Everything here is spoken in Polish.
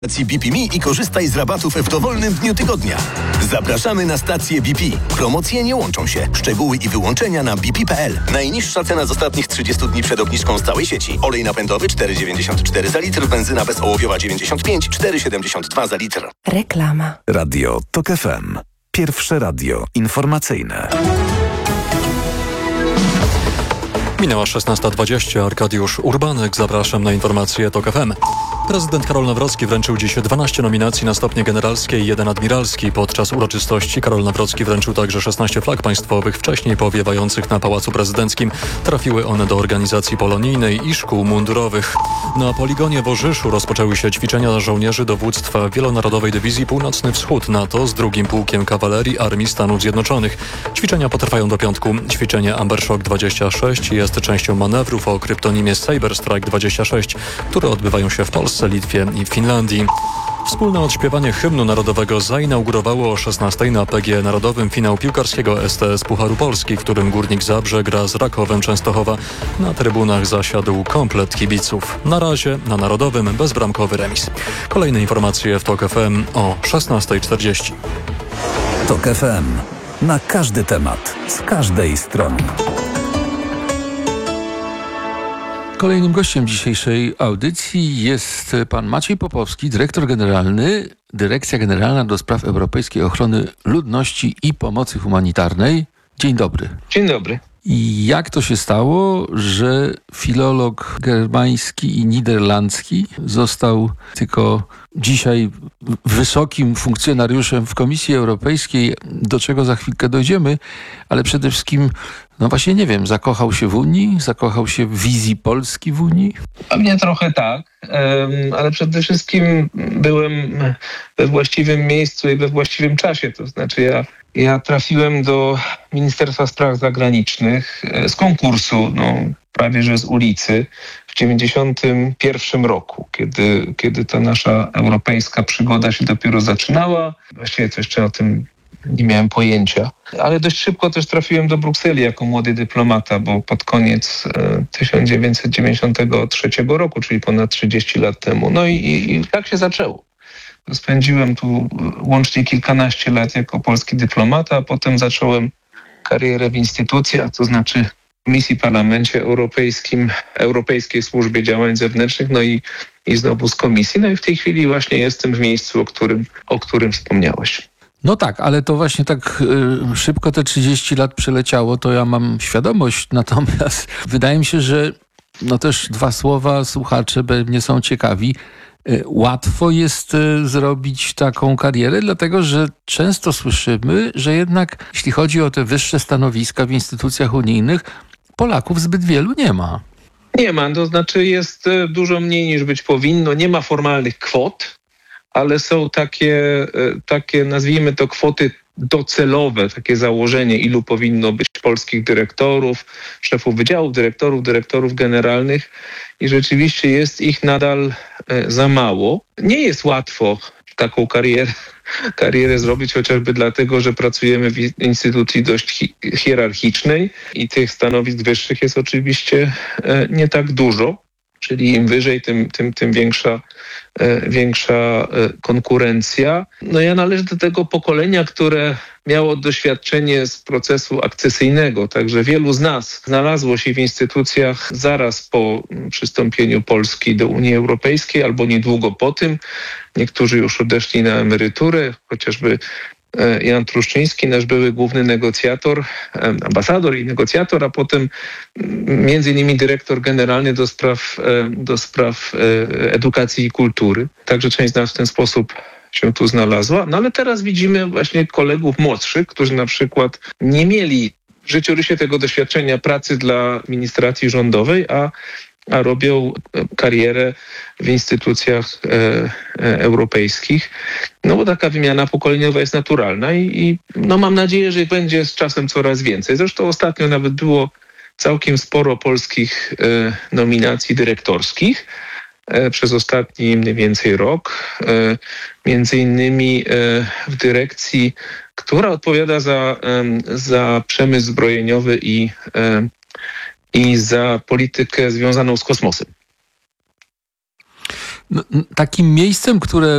Stacji BP.me i korzystaj z rabatów w dowolnym dniu tygodnia. Zapraszamy na stację BP. Promocje nie łączą się. Szczegóły i wyłączenia na bp.pl. Najniższa cena z ostatnich 30 dni przed obniżką z całej sieci. Olej napędowy 4,94 za litr, benzyna bezołowiowa 95, 4,72 za litr. Reklama. Radio TOK FM. Pierwsze radio informacyjne. Minęła 16:20. Arkadiusz Urbanek. Zapraszam na informacje TOK FM. Prezydent Karol Nawrocki wręczył dziś 12 nominacji na stopnie generalskie i 1 admiralski. Podczas uroczystości Karol Nawrocki wręczył także 16 flag państwowych, wcześniej powiewających na Pałacu Prezydenckim. Trafiły one do organizacji polonijnej i szkół mundurowych. Na poligonie w Orzyszu rozpoczęły się ćwiczenia żołnierzy dowództwa Wielonarodowej Dywizji Północny Wschód NATO z 2. Pułkiem Kawalerii Armii Stanów Zjednoczonych. Ćwiczenia potrwają do piątku. Ćwiczenie Amber Shock 26 jest częścią manewrów o kryptonimie Saber Strike 26, które odbywają się w Polsce, Litwie i Finlandii. Wspólne odśpiewanie hymnu narodowego zainaugurowało o 16:00 na PGE Narodowym finał piłkarskiego STS Pucharu Polski, w którym Górnik Zabrze gra z Rakowem Częstochowa. Na trybunach zasiadł komplet kibiców. Na razie na Narodowym bezbramkowy remis. Kolejne informacje w TOK FM o 16:40. TOK FM. Na każdy temat, z każdej strony. Kolejnym gościem dzisiejszej audycji jest pan Maciej Popowski, dyrektor generalny, Dyrekcja Generalna do Spraw Europejskiej Ochrony Ludności i Pomocy Humanitarnej. Dzień dobry. Dzień dobry. I jak to się stało, że filolog germański i niderlandzki został tylko dzisiaj wysokim funkcjonariuszem w Komisji Europejskiej, do czego za chwilkę dojdziemy, ale przede wszystkim, no właśnie nie wiem, zakochał się w Unii? Zakochał się w wizji Polski w Unii? Pewnie trochę tak, ale przede wszystkim byłem we właściwym miejscu i we właściwym czasie. To znaczy ja trafiłem do Ministerstwa Spraw Zagranicznych z konkursu, prawie że z ulicy, w 1991 roku, kiedy ta nasza europejska przygoda się dopiero zaczynała. Właściwie to jeszcze o tym nie miałem pojęcia. Ale dość szybko też trafiłem do Brukseli jako młody dyplomata, bo pod koniec 1993 roku, czyli ponad 30 lat temu. No i tak się zaczęło. Spędziłem tu łącznie kilkanaście lat jako polski dyplomata, a potem zacząłem karierę w instytucjach, to znaczy w Komisji, Parlamencie Europejskim, Europejskiej Służbie Działań Zewnętrznych, i znowu z Komisji. No i w tej chwili właśnie jestem w miejscu, o którym wspomniałeś. No tak, ale to właśnie tak szybko te 30 lat przeleciało, to ja mam świadomość, natomiast wydaje mi się, że też dwa słowa, słuchacze pewnie są ciekawi. Łatwo jest zrobić taką karierę, dlatego że często słyszymy, że jednak jeśli chodzi o te wyższe stanowiska w instytucjach unijnych, Polaków zbyt wielu nie ma. Nie ma, to znaczy jest dużo mniej niż być powinno. Nie ma formalnych kwot, ale są takie nazwijmy to kwoty docelowe, takie założenie, ilu powinno być polskich dyrektorów, szefów wydziałów, dyrektorów generalnych i rzeczywiście jest ich nadal za mało. Nie jest łatwo taką karierę zrobić, chociażby dlatego, że pracujemy w instytucji dość hierarchicznej i tych stanowisk wyższych jest oczywiście nie tak dużo. Czyli im wyżej, tym większa konkurencja. Ja należę do tego pokolenia, które miało doświadczenie z procesu akcesyjnego. Także wielu z nas znalazło się w instytucjach zaraz po przystąpieniu Polski do Unii Europejskiej albo niedługo po tym. Niektórzy już odeszli na emeryturę, chociażby Jan Truszczyński, nasz były główny negocjator, ambasador i negocjator, a potem między innymi dyrektor generalny do spraw edukacji i kultury. Także część z nas w ten sposób się tu znalazła. Ale teraz widzimy właśnie kolegów młodszych, którzy na przykład nie mieli w życiorysie tego doświadczenia pracy dla administracji rządowej, a robią karierę w instytucjach europejskich. Bo taka wymiana pokoleniowa jest naturalna i mam nadzieję, że będzie z czasem coraz więcej. Zresztą ostatnio nawet było całkiem sporo polskich nominacji dyrektorskich przez ostatni mniej więcej rok. Między innymi w dyrekcji, która odpowiada za przemysł zbrojeniowy i za politykę związaną z kosmosem. takim miejscem, które